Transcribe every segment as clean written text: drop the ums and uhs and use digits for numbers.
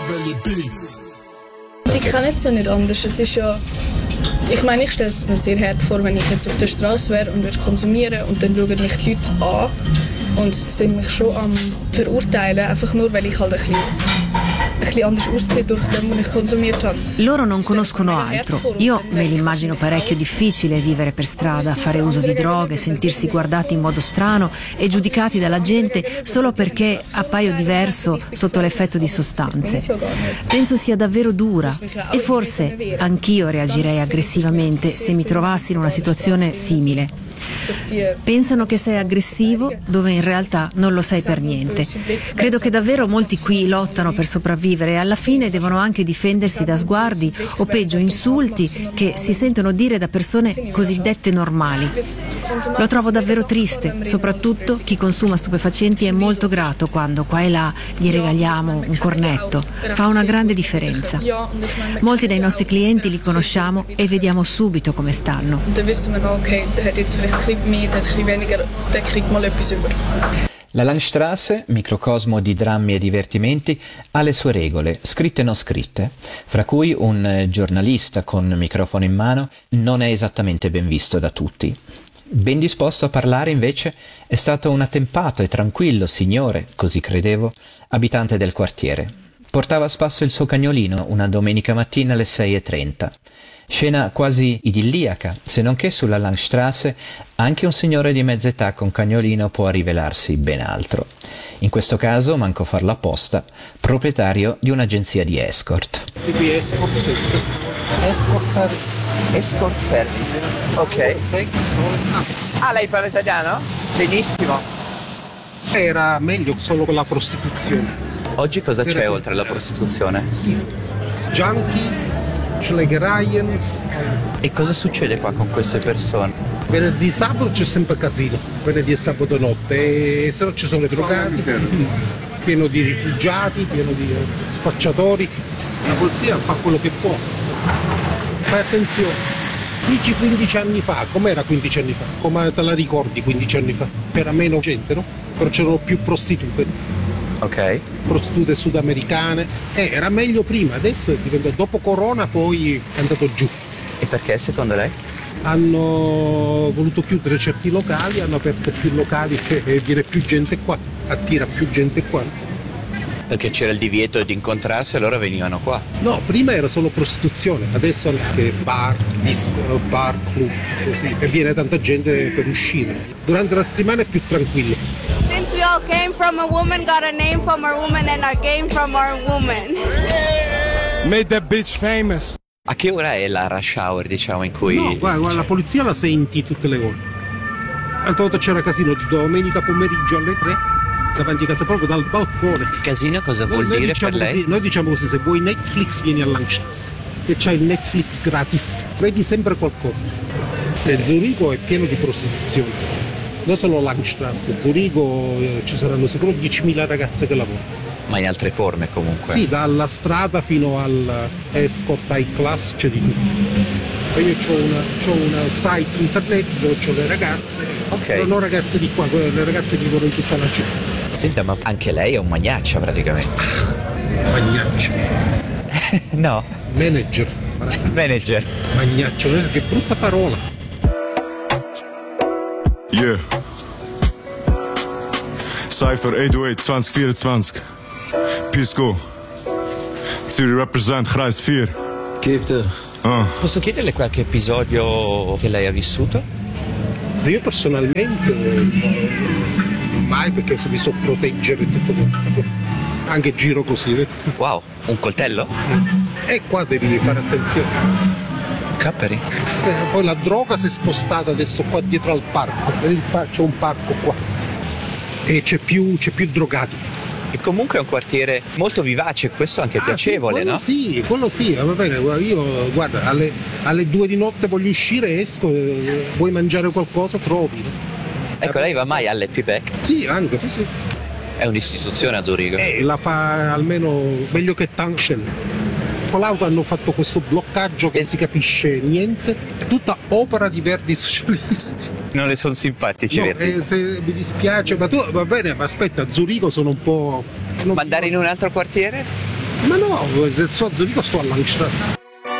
Die kennen es ja nicht anders. Es ist ja, ich meine, ich stelle es mir sehr hart vor, wenn ich jetzt auf der Straße wäre und würde konsumieren und dann schauen mich die Leute an und sind mich schon am verurteilen, einfach nur weil ich halt ein bisschen anders aussehe durch dem, was ich konsumiert habe. Loro non conoscono altro. Io me l'immagino parecchio difficile vivere per strada, fare uso di droghe, sentirsi guardati in modo strano e giudicati dalla gente solo perché appaio diverso sotto l'effetto di sostanze. Penso sia davvero dura e forse anch'io reagirei aggressivamente se mi trovassi in una situazione simile. Pensano che sei aggressivo dove in realtà non lo sei per niente. Credo che davvero molti qui lottano per sopravvivere e alla fine devono anche difendersi da sguardi o peggio insulti che si sentono dire da persone cosiddette normali. Lo trovo davvero triste, soprattutto chi consuma stupefacenti è molto grato quando qua e là gli regaliamo un cornetto. Fa una grande differenza. Molti dei nostri clienti li conosciamo e vediamo subito come stanno. La Langstrasse, microcosmo di drammi e divertimenti, ha le sue regole, scritte e non scritte, fra cui un giornalista con microfono in mano non è esattamente ben visto da tutti. Ben disposto a parlare, invece, è stato un attempato e tranquillo signore, così credevo, abitante del quartiere. Portava a spasso il suo cagnolino una domenica mattina alle 6:30. Scena quasi idilliaca, se non che sulla Langstrasse anche un signore di mezza età con cagnolino può rivelarsi ben altro. In questo caso, manco farlo apposta, proprietario di un'agenzia di escort. Escort service. Escort service. Ok. Ah, lei parla italiano? Benissimo. Era meglio solo con la prostituzione. Oggi cosa c'è oltre alla prostituzione? Junkies, Schlägereien. E cosa succede qua con queste persone? Venerdì sabato c'è sempre casino, venerdì e sabato notte, e se no ci sono i drogati, pieno di rifugiati, pieno di spacciatori. La polizia fa quello che può. Fai attenzione, dici 15 anni fa, com'era 15 anni fa? Come te la ricordi 15 anni fa? C'era meno gente, no? Però c'erano più prostitute. Ok. Prostitute sudamericane. Era meglio prima, adesso è diventato, dopo Corona poi è andato giù. E perché secondo lei? Hanno voluto chiudere certi locali, hanno aperto più locali, cioè viene più gente qua, attira più gente qua. Perché c'era il divieto di incontrarsi e allora venivano qua? No, prima era solo prostituzione, adesso anche bar, disco, bar, club, così. E viene tanta gente per uscire. Durante la settimana è più tranquillo. Since we all came from a woman, got a name from our woman and our game from our woman. Made that bitch famous. A che ora è la rush hour, diciamo, in cui... No, guarda, la polizia la senti tutte le ore. L'altra volta c'era casino di domenica pomeriggio alle 3, davanti a casa proprio dal balcone. Il casino cosa vuol dire diciamo per lei? Così, noi diciamo così, se vuoi Netflix vieni a Langstrasse, che c'hai il Netflix gratis, vedi sempre qualcosa. E Zurigo è pieno di prostituzione. Non solo Langstrasse, Zurigo ci saranno sicuro 10.000 ragazze che lavorano. Ma in altre forme comunque? Sì, dalla strada fino al escort, high class, c'è di tutto. E io ho una site internet dove ho le ragazze, Ok. non ragazze di qua, le ragazze vivono in tutta la città. Senta, ma anche lei è un magnaccia praticamente. Magnaccio. No. Manager. Manager. Magnaccio, che brutta parola. Yeah. Cypher 808 2024. Pisco. Zurich represent Kreis 4. Keep Posso chiederle qualche episodio che lei ha vissuto? Io personalmente mai, perché se mi so proteggere tutto quanto. Anche giro così. Wow, un coltello? E qua devi fare attenzione. Capperi? Poi la droga si è spostata adesso qua dietro al parco. C'è un parco qua. E c'è più drogati. E comunque è un quartiere molto vivace, questo anche piacevole, sì, no? Sì, quello sì, va bene. Io, guarda, alle 2 di notte voglio uscire, esco, vuoi mangiare qualcosa, trovi. Ecco, lei va mai all'Happy Back? Sì, anche, sì. È un'istituzione a Zurigo. La fa almeno meglio che Tanchel. Con l'auto hanno fatto questo bloccaggio che non si capisce niente, è tutta opera di verdi socialisti. Non le sono simpatici, No, vero? se mi dispiace, ma tu va bene, ma aspetta, a Zurigo sono un po'. Ma andare in un altro quartiere? Ma no, se sto a Zurigo sto a Langstrasse.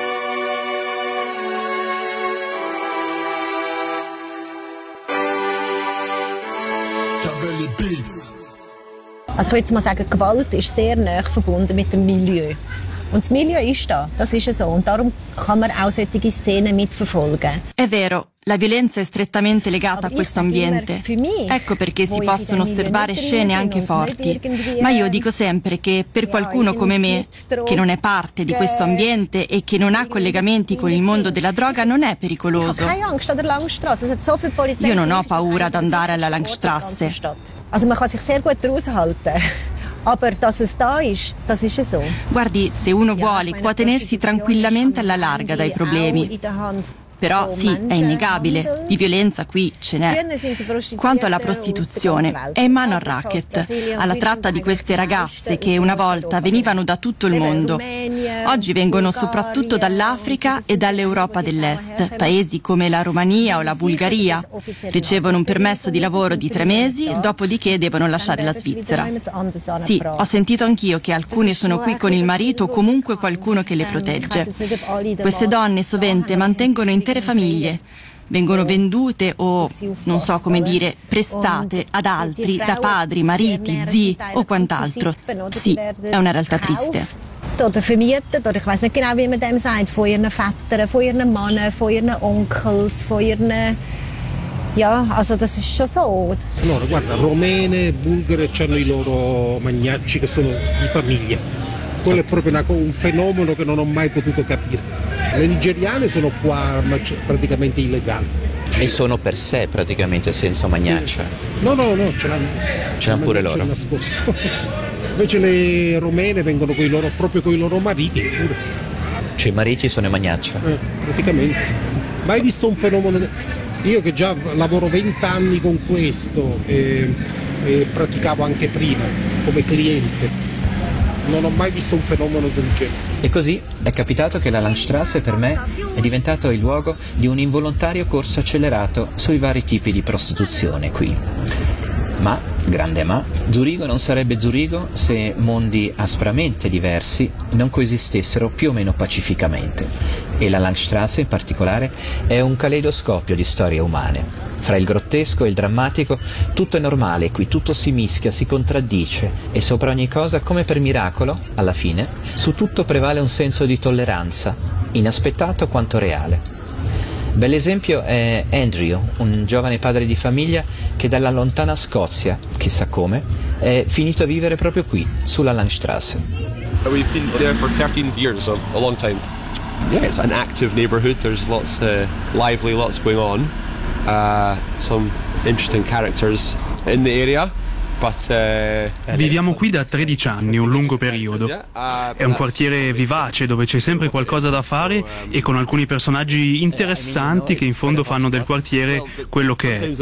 Also ich würde mal sagen, Gewalt ist sehr nah verbunden mit dem Milieu. Und das Milieu ist da, das ist so. Und darum kann man auch solche Szenen mitverfolgen. È vero, la violenza è strettamente legata a questo ambiente. Ecco perché si possono osservare scene anche forti. Ma io dico sempre che per qualcuno come me, che non è parte di questo ambiente e che non ha collegamenti con il mondo della droga, non è pericoloso. Io non ho paura ad andare alla Langstrasse. Also man kann sich sehr gut raushalten. Aber dass es da ist, das ist so. Guardi, se uno vuole può tenersi tranquillamente alla larga dai problemi. Però sì, è innegabile, di violenza qui ce n'è. Quanto alla prostituzione, è in mano al racket, alla tratta di queste ragazze che una volta venivano da tutto il mondo. Oggi vengono soprattutto dall'Africa e dall'Europa dell'Est, paesi come la Romania o la Bulgaria. Ricevono un permesso di lavoro di 3 mesi, dopodiché devono lasciare la Svizzera. Sì, ho sentito anch'io che alcune sono qui con il marito o comunque qualcuno che le protegge. Queste donne sovente mantengono intere famiglie, vengono vendute o, non so come dire, prestate ad altri da padri, mariti, zii o quant'altro. Sì, è una realtà triste. Oder vermietet, oder ich weiß nicht genau, wie man dem sagt, von ihren Vätern, von ihren Männern, von ihren Onkels, von ihren... Ja, also das ist schon so. Allora, guarda, romene, bulgare hanno i loro magnacci che sono di famiglia. Quello è proprio un fenomeno che non ho mai potuto capire. Le nigeriane sono qua praticamente illegali. E sono per sé praticamente senza magnaccia? Sì. No, ce l'hanno pure loro. Nascosto. Invece le romene vengono proprio con i loro mariti. Pure. Cioè i mariti sono in magnaccia? Praticamente. Mai visto un fenomeno... Io che già lavoro 20 anni con questo e praticavo anche prima come cliente. Non ho mai visto un fenomeno del genere. E così è capitato che la Langstrasse per me è diventato il luogo di un involontario corso accelerato sui vari tipi di prostituzione qui. Ma, grande ma, Zurigo non sarebbe Zurigo se mondi aspramente diversi non coesistessero più o meno pacificamente. E la Langstrasse in particolare è un caleidoscopio di storie umane. Fra il grottesco e il drammatico tutto è normale, qui tutto si mischia, si contraddice e sopra ogni cosa, come per miracolo, alla fine, su tutto prevale un senso di tolleranza, inaspettato quanto reale. Bell'esempio è Andrew, un giovane padre di famiglia che dalla lontana Scozia, chissà come, è finito a vivere proprio qui, sulla Langstrasse. We've been there for 13 years, a long time. Yeah, it's an active neighborhood, there's lots lively, lots going on. Some interesting characters in the area. Viviamo qui da 13 anni, un lungo periodo. È un quartiere vivace dove c'è sempre qualcosa da fare e con alcuni personaggi interessanti che in fondo fanno del quartiere quello che è.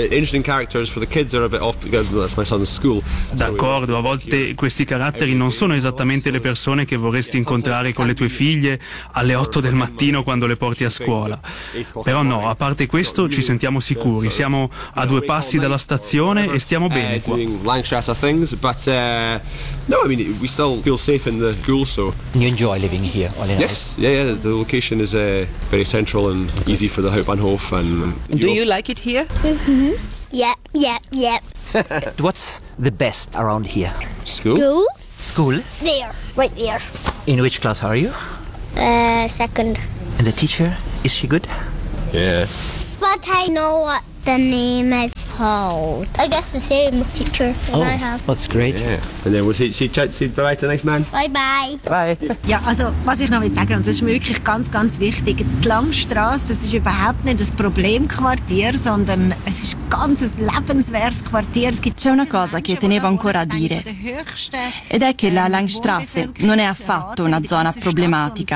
D'accordo, a volte questi caratteri non sono esattamente le persone che vorresti incontrare con le tue figlie alle 8 del mattino quando le porti a scuola. Però no, a parte questo ci sentiamo sicuri, siamo a 2 passi dalla stazione e stiamo bene qua. Langstrasse things, but no, I mean we still feel safe in the school. So you enjoy living here? Yes, yeah. The location is very central and easy for the Hauptbahnhof. And do you like it here? Mm-hmm. Yeah. What's the best around here? School. School? There, right there. In which class are you? Second. And the teacher, is she good? Yeah. But I know what the name is called. I guess the same teacher that I have. That's great. Yeah. And then we'll say bye to the next man. Bye bye. Bye. Ja, also was ich noch will sagen, und das ist mir wirklich ganz, ganz wichtig, die Langstrasse, das ist überhaupt nicht ein Problemquartier, sondern es ist ganz ein lebenswertes Quartier. C'è una cosa che tenevo ancora a dire, ed è che la Langstrasse non è affatto una zona problematica.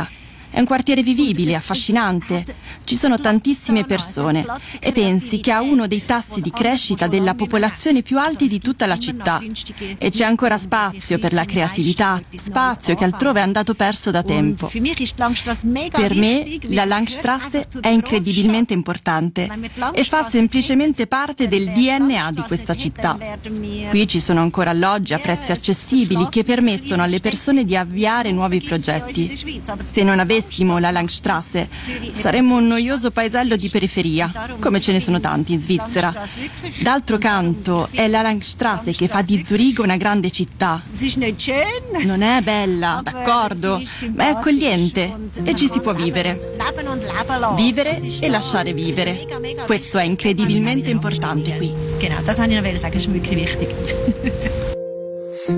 È un quartiere vivibile, affascinante. Ci sono tantissime persone e pensi che ha uno dei tassi di crescita della popolazione più alti di tutta la città. E c'è ancora spazio per la creatività, spazio che altrove è andato perso da tempo. Per me la Langstrasse è incredibilmente importante e fa semplicemente parte del DNA di questa città. Qui ci sono ancora alloggi a prezzi accessibili che permettono alle persone di avviare nuovi progetti. Se non avessimo la Langstrasse, saremmo un noioso paesello di periferia, come ce ne sono tanti in Svizzera. D'altro canto, è la Langstrasse che fa di Zurigo una grande città. Non è bella, d'accordo, ma è accogliente e ci si può vivere. Vivere e lasciare vivere. Questo è incredibilmente importante qui. Genau, das wollte ich noch sagen, ist wirklich wichtig.